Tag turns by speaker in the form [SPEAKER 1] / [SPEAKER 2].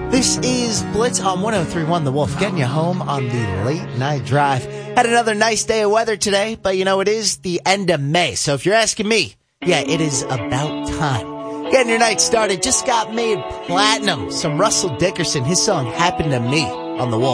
[SPEAKER 1] This is Blitz on 103.1 The Wolf, getting you home on the late night drive. Had another nice day of weather today, but it is the end of May. So if you're asking me, yeah, it is about time. Getting your night started, just got made platinum. Some Russell Dickerson, his song Happened to Me on The Wolf.